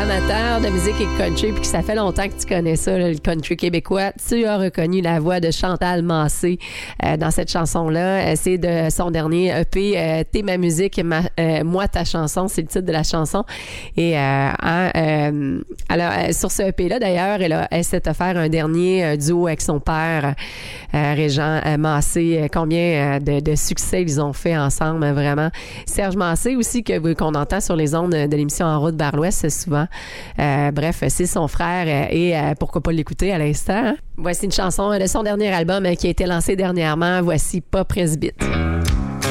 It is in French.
amateur de musique et country, puis que ça fait longtemps que tu connais ça, là, le country québécois, tu as reconnu la voix de Chantal Massé dans cette chanson-là. C'est de son dernier EP, T'es ma musique, moi ta chanson, c'est le titre de la chanson. Et alors, sur ce EP-là, d'ailleurs, elle s'est offert un dernier duo avec son père, Régent Massé. Combien de succès ils ont fait ensemble, vraiment. Serge Massé aussi, qu'on entend sur les ondes de l'émission En route vers l'Ouest souvent. Bref, c'est son frère et pourquoi pas l'écouter à l'instant. Hein? Voici une chanson de son dernier album qui a été lancé dernièrement. Voici Pas Presbyte.